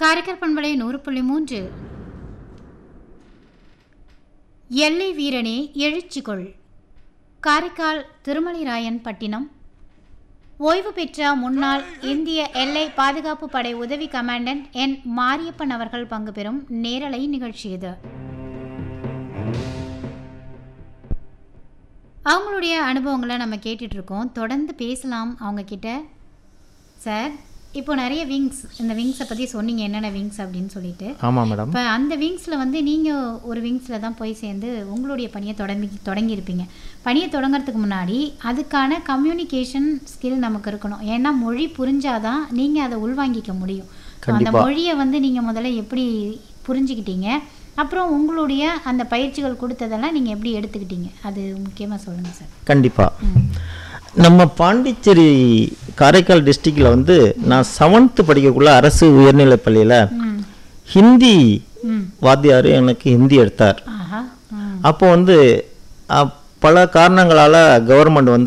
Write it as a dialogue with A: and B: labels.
A: காரைக்கால் பண்பலை 100.3 எல்லை வீரனே எழுச்சிகொள். காரைக்கால் திருமலைராயன் பட்டினம் ஓய்வு பெற்ற முன்னாள் இந்திய எல்லை பாதுகாப்பு படை உதவி கமாண்டன்ட் என் மாரியப்பன் அவர்கள் பங்கு பெறும் நேரலை நிகழ்ச்சி இது. அவங்களுடைய அனுபவங்களை நம்ம கேட்டுட்ருக்கோம். தொடர்ந்து பேசலாம் அவங்கக்கிட்ட. சார், இப்போ நிறைய விங்ஸ், இந்த விங்ஸை பற்றி சொன்னீங்க, என்னென்ன விங்ஸ் அப்படின்னு சொல்லிட்டு.
B: ஆமாம் மேடம்.
A: இப்போ அந்த விங்ஸில் வந்து நீங்கள் ஒரு விங்ஸில் தான் போய் சேர்ந்து உங்களுடைய பணியை தொடங்கியிருப்பீங்க. பணியை தொடங்கிறதுக்கு முன்னாடி அதுக்கான கம்யூனிகேஷன் ஸ்கில் நமக்கு இருக்கணும். ஏன்னா மொழி புரிஞ்சாதான் நீங்கள் அதை உள்வாங்கிக்க முடியும். அந்த மொழியை வந்து நீங்கள் முதல்ல எப்படி புரிஞ்சுக்கிட்டீங்க, அப்புறம் உங்களுடைய அந்த பயிற்சிகள் கொடுத்ததெல்லாம் நீங்கள் எப்படி எடுத்துக்கிட்டீங்க, அது முக்கியமாக சொல்லுங்கள் சார்.
B: கண்டிப்பாக. நம்ம பாண்டிச்சேரி காரைக்கால் டிஸ்ட்ரிக்டில் வந்து நான் 7th படிக்கக்குள்ள அரசு உயர்நிலைப் பள்ளியில் ஹிந்தி வாத்தியார் எனக்கு ஹிந்தி எடுத்தார். அப்போ வந்து பல காரணங்களால் கவர்மெண்ட் வந்து